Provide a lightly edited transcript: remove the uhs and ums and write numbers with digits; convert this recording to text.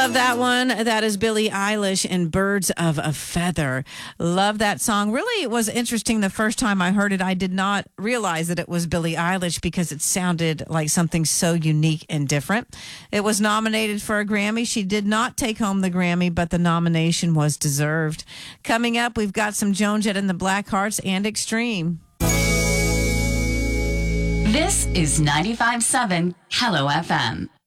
Love that one. That is Billie Eilish and Birds of a Feather. Love that song. Really, it was interesting the first time I heard it. I did not realize that it was Billie Eilish because it sounded like something so unique and different. It was nominated for a Grammy. She did not take home the Grammy, but the nomination was deserved. Coming up, we've got some Joan Jett and the Blackhearts and Extreme. This is 95.7 Hello FM.